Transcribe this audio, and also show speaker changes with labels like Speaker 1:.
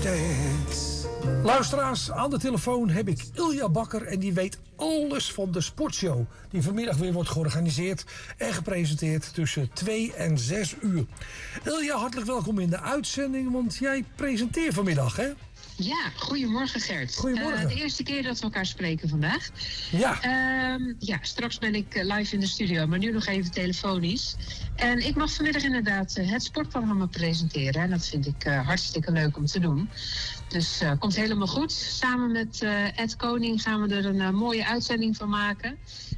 Speaker 1: dance. Luisteraars, aan de telefoon heb ik Ilja Bakker en die weet alles van de sportshow. Die vanmiddag weer wordt georganiseerd en gepresenteerd tussen 2 en 6 uur. Ilja, hartelijk welkom in de uitzending, want jij presenteert vanmiddag, hè?
Speaker 2: Ja, goedemorgen Gert.
Speaker 1: Goedemorgen.
Speaker 2: De eerste keer dat we elkaar spreken vandaag.
Speaker 1: Ja.
Speaker 2: Straks ben ik live in de studio, maar nu nog even telefonisch. En ik mag vanmiddag inderdaad het sportprogramma presenteren. En dat vind ik hartstikke leuk om te doen. Dus komt helemaal goed. Samen met Ed Koning gaan we er een mooie uitzending van maken.